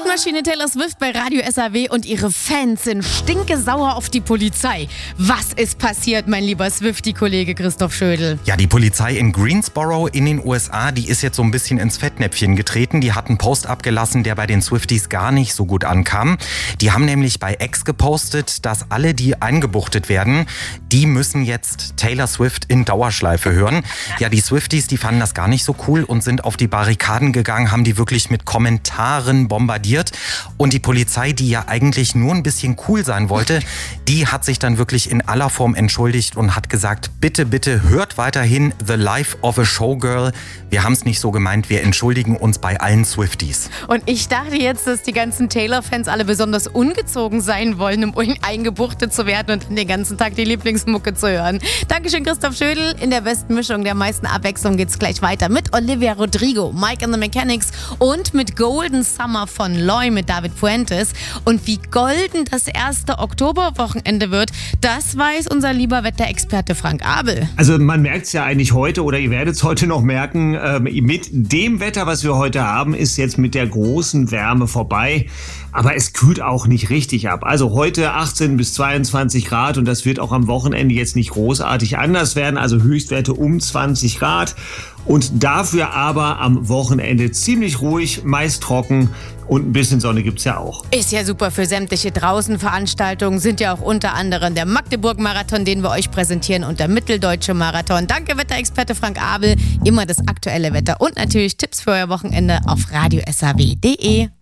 Hitmaschine Taylor Swift bei Radio SAW und ihre Fans sind stinkesauer auf die Polizei. Was ist passiert, mein lieber Swiftie-Kollege Christoph Schödel? Ja, die Polizei in Greensboro in den USA, die ist jetzt so ein bisschen ins Fettnäpfchen getreten. Die hat einen Post abgelassen, der bei den Swifties gar nicht so gut ankam. Die haben nämlich bei X gepostet, dass alle, die eingebuchtet werden, die müssen jetzt Taylor Swift in Dauerschleife hören. Ja, die Swifties, die fanden das gar nicht so cool und sind auf die Barrikaden gegangen, haben die wirklich mit Kommentaren bombardiert. Und die Polizei, die ja eigentlich nur ein bisschen cool sein wollte, die hat sich dann wirklich in aller Form entschuldigt und hat gesagt, bitte, bitte hört weiterhin The Life of a Showgirl. Wir haben es nicht so gemeint, wir entschuldigen uns bei allen Swifties. Und ich dachte jetzt, dass die ganzen Taylor-Fans alle besonders ungezogen sein wollen, um eingebuchtet zu werden und den ganzen Tag die Lieblingsmucke zu hören. Dankeschön, Christoph Schödel. In der besten Mischung der meisten Abwechslung geht's gleich weiter mit Olivia Rodrigo, Mike and the Mechanics und mit Golden Summer von Loy mit David Fuentes. Und wie golden das erste Oktoberwochenende wird, das weiß unser lieber Wetterexperte Frank Abel. Also man merkt es ja eigentlich heute oder ihr werdet es heute noch merken, mit dem Wetter, was wir heute haben, ist jetzt mit der großen Wärme vorbei. Aber es kühlt auch nicht richtig ab. Also heute 18 bis 22 Grad und das wird auch am Wochenende jetzt nicht großartig anders werden. Also Höchstwerte um 20 Grad und dafür aber am Wochenende ziemlich ruhig, meist trocken und ein bisschen Sonne gibt's ja auch. Ist ja super für sämtliche Draußenveranstaltungen, sind ja auch unter anderem der Magdeburg-Marathon, den wir euch präsentieren und der Mitteldeutsche Marathon. Danke Wetterexperte Frank Abel, immer das aktuelle Wetter und natürlich Tipps für euer Wochenende auf radiosaw.de.